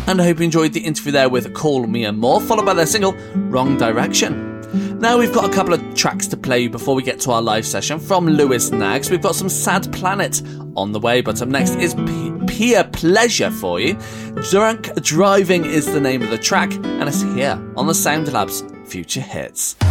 And I hope you enjoyed the interview there with Call Me and More, followed by their single, Wrong Direction. Now we've got a couple of tracks to play before we get to our live session from Lewis Nags. We've got some Sad Planet on the way, but up next is Peer Pleasure for you. Drunk Driving is the name of the track, and it's here on the Sound Labs Future Hits.